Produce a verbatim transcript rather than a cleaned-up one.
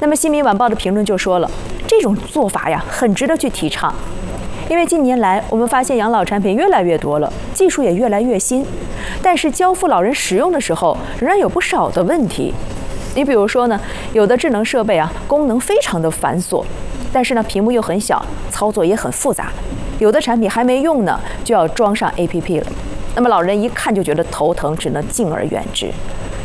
那么《新民晚报》的评论就说了，这种做法呀，很值得去提倡。因为近年来我们发现养老产品越来越多了，技术也越来越新，但是交付老人使用的时候，仍然有不少的问题。你比如说呢，有的智能设备啊，功能非常的繁琐，但是呢，屏幕又很小，操作也很复杂。有的产品还没用呢，就要装上 A P P 了。那么老人一看就觉得头疼，只能敬而远之。